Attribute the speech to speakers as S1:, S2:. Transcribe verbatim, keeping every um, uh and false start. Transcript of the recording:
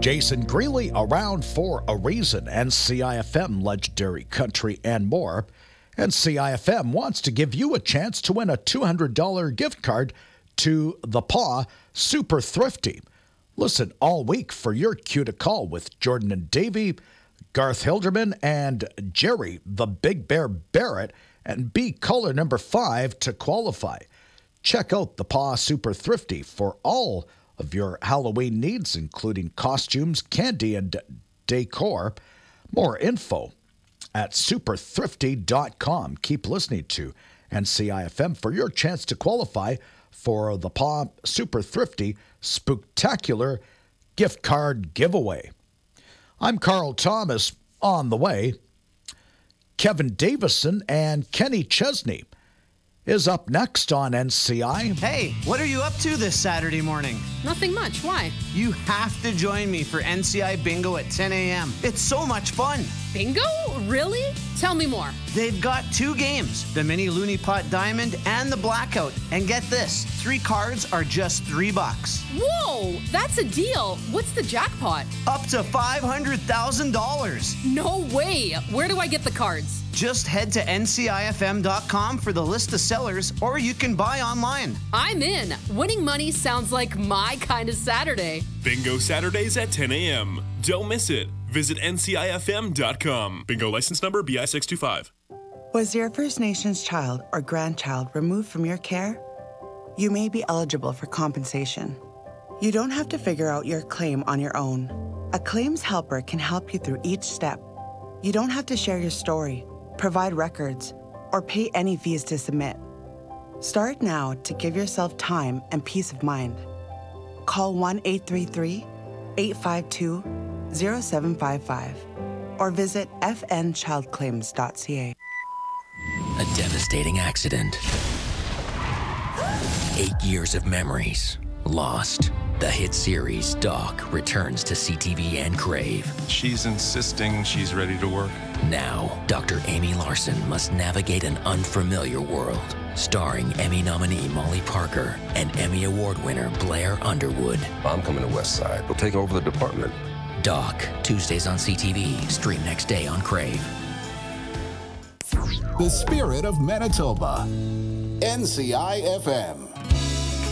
S1: Jason Greeley around for a reason. N C I F M, legendary country and more. N C I F M wants to give you a chance to win a two hundred dollars gift card to the Paw Super Thrifty. Listen all week for your cue to call with Jordan and Davey, Garth Hilderman, and Jerry the Big Bear Barrett, and be caller number five to qualify. Check out the Paw Super Thrifty for all of your Halloween needs, including costumes, candy, and decor. More info at super thrifty dot com. Keep listening to N C I F M for your chance to qualify for the Paw Super Thrifty Spooktacular gift card giveaway. I'm Carl Thomas. On the way, Kevin Davison and Kenny Chesney is up next on N C I.
S2: Hey, what are you up to this Saturday morning?
S3: Nothing much. Why?
S2: You have to join me for N C I Bingo at ten a.m. It's so much fun.
S3: Bingo? Really? Tell me more.
S2: They've got two games, the Mini Looney Pot Diamond and the Blackout. And get this, three cards are just three bucks.
S3: Whoa, that's a deal. What's the jackpot?
S2: Up to five hundred thousand dollars.
S3: No way. Where do I get the cards?
S2: Just head to N C I F M dot com for the list of sellers, or you can buy online.
S3: I'm in. Winning money sounds like my kind of Saturday.
S4: Bingo Saturdays at ten a.m. Don't miss it. Visit N C I F M dot com. Bingo license number B I six two five.
S5: Was your First Nations child or grandchild removed from your care? You may be eligible for compensation. You don't have to figure out your claim on your own. A claims helper can help you through each step. You don't have to share your story, provide records, or pay any fees to submit. Start now to give yourself time and peace of mind. Call one eight three three, eight five two, zero seven five five or visit f n child claims dot c a.
S6: A devastating accident. Eight years of memories lost. The hit series Doc returns to C T V and Crave.
S7: She's insisting she's ready to work.
S6: Now, Doctor Amy Larson must navigate an unfamiliar world. Starring Emmy nominee Molly Parker and Emmy Award winner Blair Underwood.
S8: I'm coming to West Side. We'll take over the department.
S6: Doc, Tuesdays on C T V. Stream next day on Crave.
S9: The spirit of Manitoba. N C I F M.